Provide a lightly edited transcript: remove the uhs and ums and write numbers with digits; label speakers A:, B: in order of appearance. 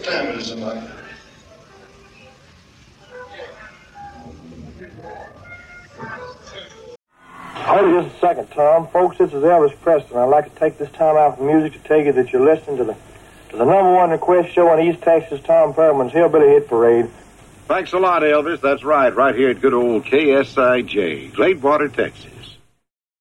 A: time it is tonight?
B: Hold it just a second, Tom. Folks, this is Elvis Preston. I'd like to take this time out from music to tell you that you're listening to the number one request show on East Texas, Tom Perman's Hillbilly Hit Parade.
C: Thanks a lot, Elvis. That's right here at good old KSIJ, Gladewater, Texas.